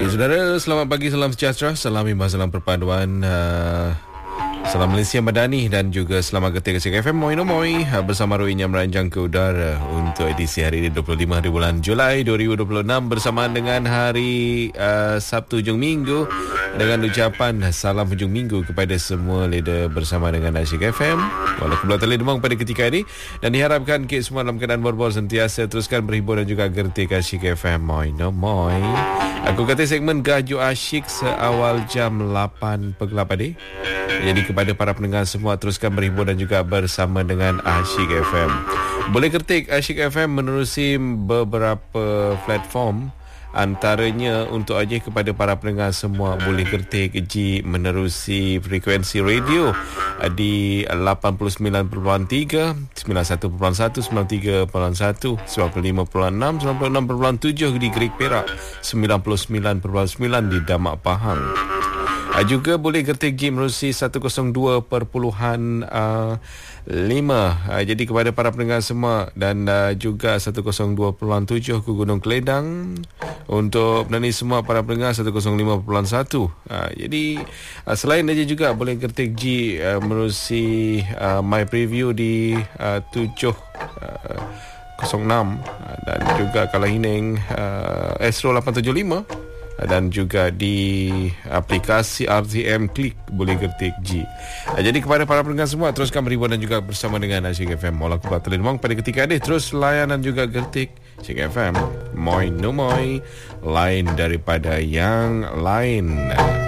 Ya, saudara, selamat pagi, salam sejahtera, salam imbas, salam perpaduan, salam Malaysia Madani dan juga selamat ketika Cik FM Moi no Moi bersama Roy yang merancang ke udara untuk edisi hari ini 25 hari bulan Julai 2026 bersamaan dengan hari Sabtu hujung minggu dengan ucapan salam hujung minggu kepada semua leader bersama dengan Asyik FM walaupun belah teledemang pada ketika ini, dan diharapkan kita semua dalam keadaan berbor sentiasa teruskan berhibur dan juga gertik Asyik FM Moi no Moi. Aku kata segmen Gajuk Asyik seawal jam 8 pagi tadi. Jadi kepada para pendengar semua, teruskan berhibur dan juga bersama dengan Asyik FM. Boleh ketik Asyik FM menerusi beberapa platform. Antaranya untuk aja kepada para pendengar semua, boleh ketik G menerusi frekuensi radio di 89.3, 91.1, 93.1, 95.6, 96.7 di Great Perak, 99.9 di Damak Pahang. Juga boleh ketik G menerusi 102.5. Jadi kepada para pendengar semua, dan juga 102.7 ke Gunung Keledang. Untuk pendengar semua para pendengar 105.1. Jadi selain aja juga boleh ketik G menerusi My Preview di 706 dan juga Kalahining Astro 875. Dan juga di aplikasi RTM Klik boleh ketik G. Jadi kepada para pendengar semua, teruskan berhibur dan juga bersama dengan Asyik FM Mola Kuala Telenmang pada ketika ini. Terus layan dan juga ketik Asyik FM Moi no Moi, lain daripada yang lain.